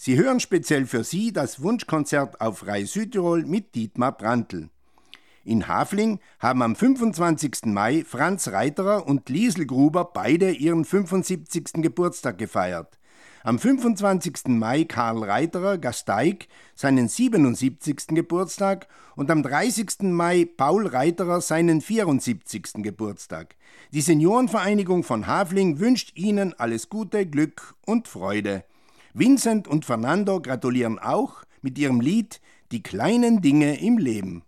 Sie hören speziell für Sie das Wunschkonzert auf Rai Südtirol mit Dietmar Brandl. In Hafling haben am 25. Mai Franz Reiterer und Liesl Gruber beide ihren 75. Geburtstag gefeiert. Am 25. Mai Karl Reiterer, Gasteig, seinen 77. Geburtstag und am 30. Mai Paul Reiterer seinen 74. Geburtstag. Die Seniorenvereinigung von Hafling wünscht Ihnen alles Gute, Glück und Freude. Vincent und Fernando gratulieren auch mit ihrem Lied »Die kleinen Dinge im Leben«.